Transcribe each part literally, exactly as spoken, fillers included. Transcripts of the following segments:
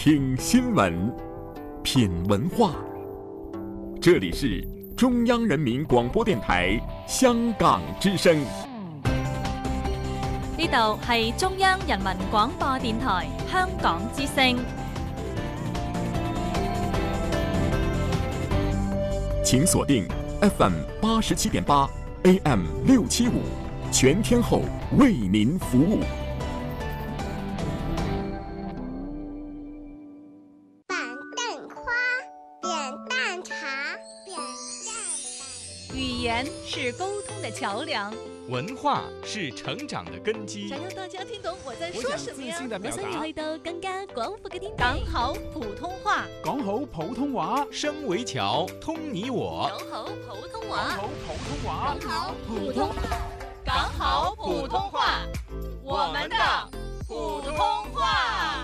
听新闻，品文化。这里是中央人民广播電台香港之聲。 呢度係中央人民廣播電台香港之聲。 請鎖定 F M 八十七點八 A M 六七五，全天候為您服務。 板凳花，扁担茶，扁担。 語言是溝通的橋梁， 文化是成長的根基。 想讓大家聽懂我在說什麼呀？ 我想要去到更加廣闊嘅天地。 講好普通話， 講好普通話， 聲為橋，通你我。 講好普通講話， 好普通話， 講好普通話， 講好普通話，我們的普通話。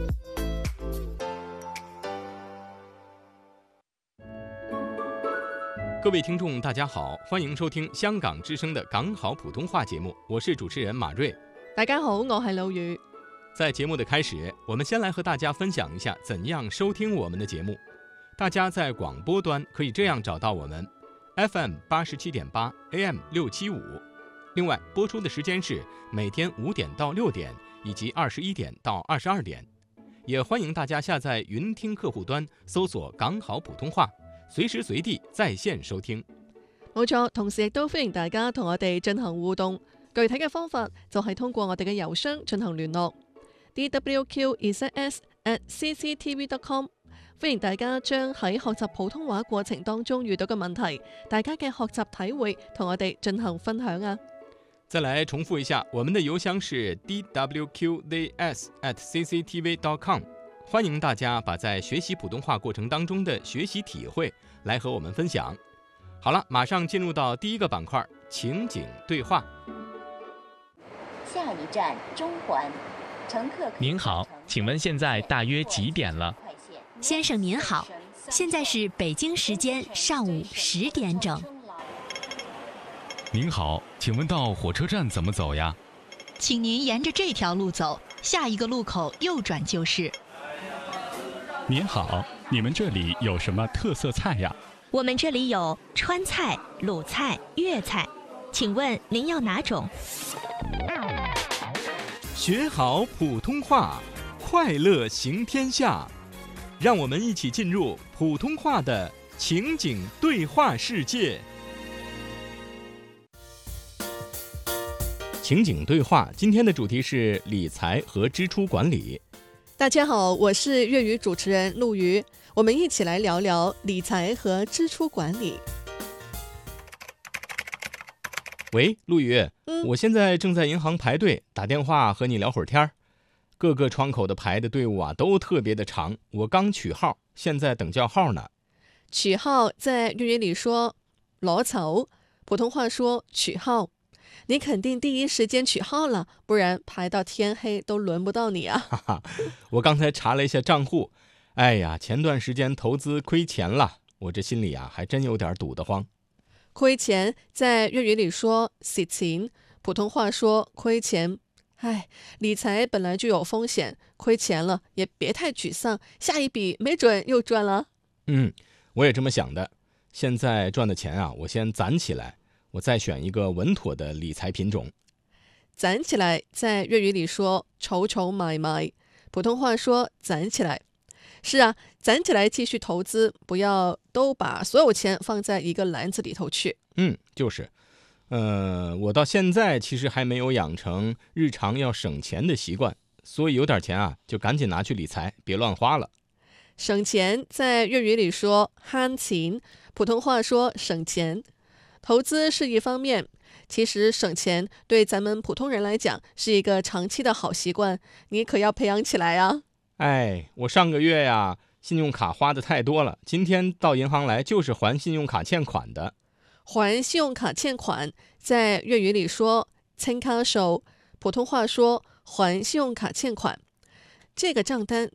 各位聽眾大家好，歡迎收聽香港之聲的港好普通話節目，我是主持人馬瑞。 大家好，我係老雨。 在節目的開始，我們先來和大家分享一下怎樣收聽我們的節目。大家在廣播端可以這樣找到我們 F M 八十七點八 A M 六七五，另外播出的時間是每天五點到六點以及二十一點到二十二點。也歡迎大家下載雲聽客戶端搜索港好普通話，隨時隨地在線收聽。 冇錯，同時亦都歡迎大家同我哋進行互動，具體嘅方法就係通過我哋嘅郵箱進行聯絡 d w q z s at c c t v dot com。 歡迎大家將喺學習普通話過程當中遇到嘅問題，大家嘅學習體會同我哋進行分享啊！ 再來重複一下，我們的郵箱是 d w q z s at c c t v dot com。 歡迎大家把在學習普通話過程當中的學習體會來和我們分享。好了，馬上進入到第一個板塊，情景對話。 下一站中環，乘客。 您好，請問現在大約幾點了？ 先生您好，現在是北京時間上午十點整。 您好，請問到火車站怎麼走呀？ 請您沿着這條路走，下一個路口右轉就是。 您好，你們這裡有什麼特色菜呀？ 我們這裡有川菜、魯菜、粵菜，請問您要哪種？ 學好普通話，快樂行天下。讓我們一起進入普通話的情景對話世界。情景對話，今天的主題是理財和支出管理。 大家好，我是粵語主持人陸瑜，我們一起來聊聊理財和支出管理。 喂，陸瑜， 嗯， 我現在正在銀行排隊，打電話和你聊會兒天兒。各個窗口的排的隊伍啊，都特別的長。我剛取號，現在等叫號呢。 取號在粵語裡說攞籌，普通話說取號。你肯定第一時間取號了，不然排到天黑都輪不到你啊。 哈哈，我剛才查了一下賬戶，哎呀，前段時間投資虧錢了，我這心裡啊還真有點堵得慌。 虧錢在粵語裡說蝕錢，普通話說虧錢。唉，理財本來就有風險，虧錢了也別太沮喪，下一筆沒準又賺了。 嗯，我也這麼想的。現在賺的錢啊，我先攢起來，我再選一個穩妥的理財品種。 攢起來在粵語裡說儲儲買買，普通話說攢起來。是啊，攢起來繼續投資，不要都把所有錢放在一個籃子裡頭去。 嗯，就是。呃，我到現在其實還沒有養成日常要省錢的習慣，所以有點錢啊，就趕緊拿去理財，別亂花了。 省錢在粵語裡說慳錢，普通話說省錢。投資是一方面，其實省錢對咱們普通人來講是一個長期的好習慣，你可要培養起來啊。 哎，我上個月呀，信用卡花的太多了，今天到銀行來就是還信用卡欠款的。 還信用卡欠款在粵語裡說清卡數，普通話說還信用卡欠款。這個賬單